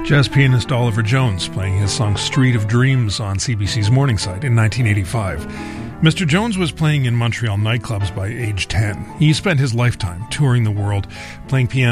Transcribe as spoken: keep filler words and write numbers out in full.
Jazz pianist Oliver Jones playing his song Street of Dreams on C B C's Morningside in nineteen eighty-five. Mister Jones was playing in Montreal nightclubs by age ten. He spent his lifetime touring the world, playing piano